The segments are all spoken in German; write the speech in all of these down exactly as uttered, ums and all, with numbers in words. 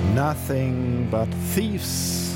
Nothing but Thieves.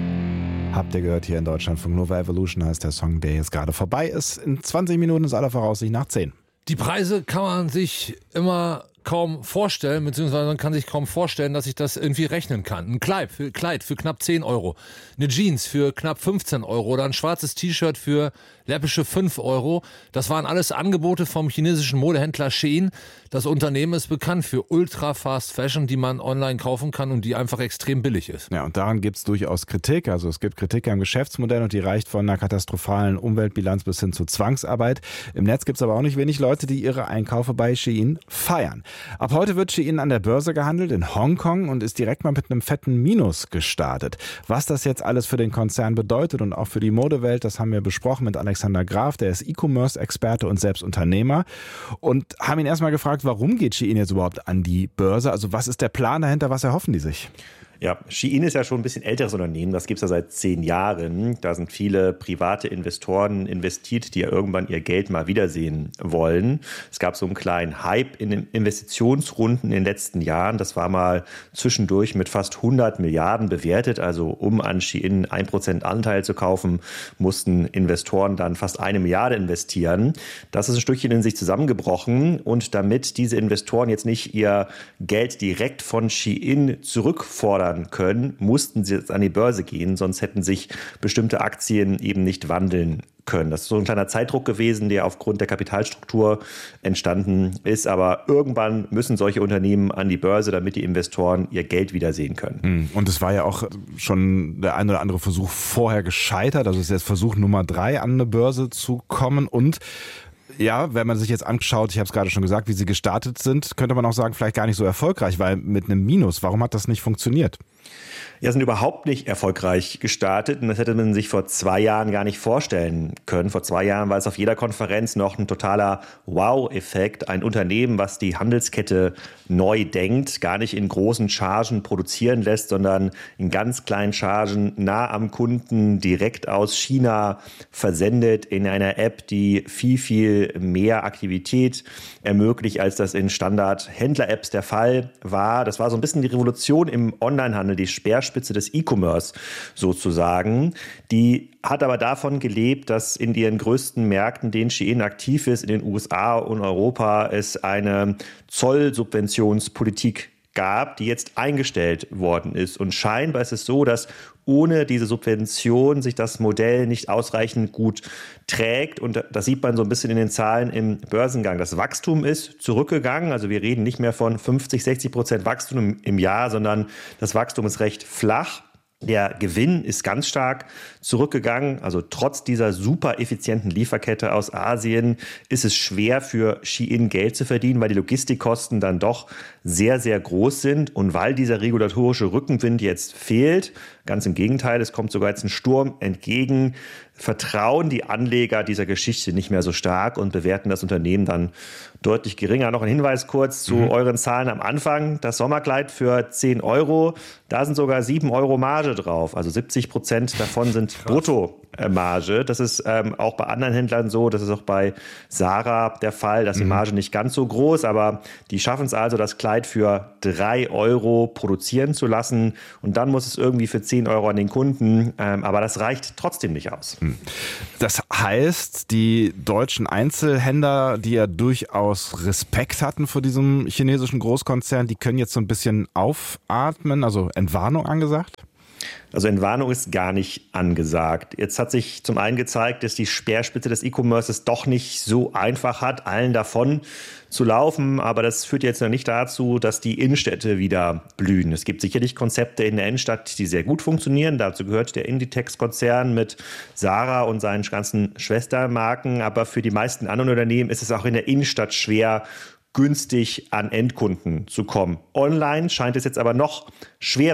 Habt ihr gehört hier in Deutschlandfunk Nova. Evolution heißt der Song, der jetzt gerade vorbei ist. In zwanzig Minuten ist aller Voraussicht nach zehn. Die Preise kann man sich immer kaum vorstellen, beziehungsweise man kann sich kaum vorstellen, dass ich das irgendwie rechnen kann. Ein Kleid für, Kleid für knapp zehn Euro, eine Jeans für knapp fünfzehn Euro oder ein schwarzes T-Shirt für läppische fünf Euro. Das waren alles Angebote vom chinesischen Modehändler Shein. Das Unternehmen ist bekannt für Ultra Fast Fashion, die man online kaufen kann und die einfach extrem billig ist. Ja, und daran gibt es durchaus Kritik. Also es gibt Kritik am Geschäftsmodell und die reicht von einer katastrophalen Umweltbilanz bis hin zu Zwangsarbeit. Im Netz gibt es aber auch nicht wenig Leute, die ihre Einkäufe bei Shein feiern. Ab heute wird Shein an der Börse gehandelt in Hongkong und ist direkt mal mit einem fetten Minus gestartet. Was das jetzt alles für den Konzern bedeutet und auch für die Modewelt, das haben wir besprochen mit Alexander Graf, der ist E-Commerce-Experte und selbst Unternehmer, und haben ihn erstmal gefragt, warum geht Shein jetzt überhaupt an die Börse? Also was ist der Plan dahinter, was erhoffen die sich? Ja, Shein ist ja schon ein bisschen älteres Unternehmen, das gibt es ja seit zehn Jahren. Da sind viele private Investoren investiert, die ja irgendwann ihr Geld mal wiedersehen wollen. Es gab so einen kleinen Hype in den Investitionsrunden in den letzten Jahren. Das war mal zwischendurch mit fast hundert Milliarden bewertet. Also um an Shein ein Prozent Anteil zu kaufen, mussten Investoren dann fast eine Milliarde investieren. Das ist ein Stückchen in sich zusammengebrochen. Und damit diese Investoren jetzt nicht ihr Geld direkt von Shein zurückfordern können, mussten sie jetzt an die Börse gehen, sonst hätten sich bestimmte Aktien eben nicht wandeln können. Das ist so ein kleiner Zeitdruck gewesen, der aufgrund der Kapitalstruktur entstanden ist. Aber irgendwann müssen solche Unternehmen an die Börse, damit die Investoren ihr Geld wiedersehen können. Und es war ja auch schon der ein oder andere Versuch vorher gescheitert. Also es ist jetzt Versuch Nummer drei, an eine Börse zu kommen. Und ja, wenn man sich jetzt anschaut, ich habe es gerade schon gesagt, wie sie gestartet sind, könnte man auch sagen, vielleicht gar nicht so erfolgreich, weil mit einem Minus, warum hat das nicht funktioniert? Ja, sind überhaupt nicht erfolgreich gestartet und das hätte man sich vor zwei Jahren gar nicht vorstellen können. Vor zwei Jahren war es auf jeder Konferenz noch ein totaler Wow-Effekt. Ein Unternehmen, was die Handelskette neu denkt, gar nicht in großen Chargen produzieren lässt, sondern in ganz kleinen Chargen nah am Kunden direkt aus China versendet in einer App, die viel, viel mehr Aktivität ermöglicht, als das in Standard-Händler-Apps der Fall war. Das war so ein bisschen die Revolution im Onlinehandel, die Speerspitze des E-Commerce sozusagen. Die hat aber davon gelebt, dass in ihren größten Märkten, denen Shein aktiv ist, in den U S A und Europa, es eine Zollsubventionspolitik gab, die jetzt eingestellt worden ist. Und scheinbar ist es so, dass ohne diese Subvention sich das Modell nicht ausreichend gut trägt. Und das sieht man so ein bisschen in den Zahlen im Börsengang. Das Wachstum ist zurückgegangen. Also wir reden nicht mehr von fünfzig, sechzig Prozent Wachstum im Jahr, sondern das Wachstum ist recht flach. Der Gewinn ist ganz stark zurückgegangen. Also trotz dieser super effizienten Lieferkette aus Asien ist es schwer für Shein Geld zu verdienen, weil die Logistikkosten dann doch sehr, sehr groß sind und weil dieser regulatorische Rückenwind jetzt fehlt. Ganz im Gegenteil, es kommt sogar jetzt ein Sturm entgegen. Vertrauen die Anleger dieser Geschichte nicht mehr so stark und bewerten das Unternehmen dann deutlich geringer. Noch ein Hinweis kurz zu mhm. euren Zahlen am Anfang. Das Sommerkleid für zehn Euro, da sind sogar sieben Euro Marge drauf. Also siebzig Prozent davon sind Bruttomarge. Das ist ähm, auch bei anderen Händlern so. Das ist auch bei Zara der Fall. Da ist die Marge nicht ganz so groß, aber die schaffen es also, das Kleid für drei Euro produzieren zu lassen. Und dann muss es irgendwie für zehn Euro an den Kunden. Ähm, aber das reicht trotzdem nicht aus. Das heißt, die deutschen Einzelhändler, die ja durchaus Respekt hatten vor diesem chinesischen Großkonzern, die können jetzt so ein bisschen aufatmen, also Entwarnung angesagt? Also Entwarnung ist gar nicht angesagt. Jetzt hat sich zum einen gezeigt, dass die Speerspitze des E-Commerces doch nicht so einfach hat, allen davon zu laufen. Aber das führt jetzt noch nicht dazu, dass die Innenstädte wieder blühen. Es gibt sicherlich Konzepte in der Innenstadt, die sehr gut funktionieren. Dazu gehört der Inditex-Konzern mit Zara und seinen ganzen Schwestermarken. Aber für die meisten anderen Unternehmen ist es auch in der Innenstadt schwer, günstig an Endkunden zu kommen. Online scheint es jetzt aber noch schwerer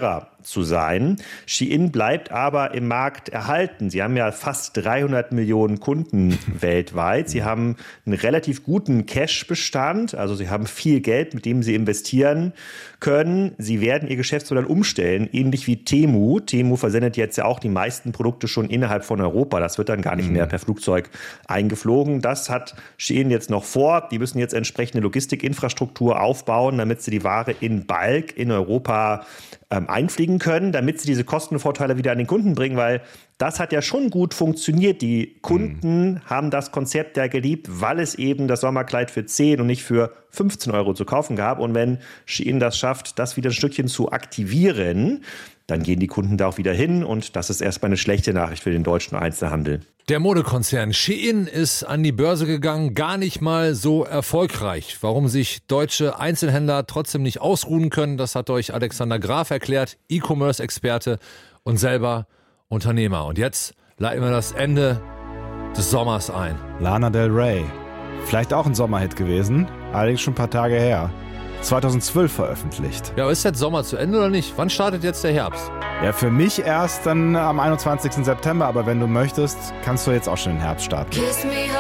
zu sein. Shein bleibt aber im Markt erhalten. Sie haben ja fast dreihundert Millionen Kunden weltweit. Sie haben einen relativ guten Cash-Bestand, also sie haben viel Geld, mit dem sie investieren können. Sie werden ihr Geschäftsmodell umstellen, ähnlich wie Temu. Temu versendet jetzt ja auch die meisten Produkte schon innerhalb von Europa. Das wird dann gar nicht mehr per Flugzeug eingeflogen. Das hat Shein jetzt noch vor. Die müssen jetzt entsprechende Logistikinfrastruktur aufbauen, damit sie die Ware in Bulk in Europa ähm, einfliegen können, damit sie diese Kostenvorteile wieder an den Kunden bringen, weil das hat ja schon gut funktioniert. Die Kunden mhm. haben das Konzept ja geliebt, weil es eben das Sommerkleid für zehn und nicht für fünfzehn Euro zu kaufen gab. Und wenn Shein das schafft, das wieder ein Stückchen zu aktivieren, dann gehen die Kunden da auch wieder hin. Und das ist erstmal eine schlechte Nachricht für den deutschen Einzelhandel. Der Modekonzern Shein ist an die Börse gegangen, gar nicht mal so erfolgreich. Warum sich deutsche Einzelhändler trotzdem nicht ausruhen können, das hat euch Alexander Graf erklärt, E-Commerce-Experte und selber Unternehmer. Und jetzt leiten wir das Ende des Sommers ein. Lana Del Rey. Vielleicht auch ein Sommerhit gewesen, allerdings schon ein paar Tage her. zweitausendzwölf veröffentlicht. Ja, aber ist jetzt Sommer zu Ende oder nicht? Wann startet jetzt der Herbst? Ja, für mich erst dann am einundzwanzigsten September, aber wenn du möchtest, kannst du jetzt auch schon den Herbst starten.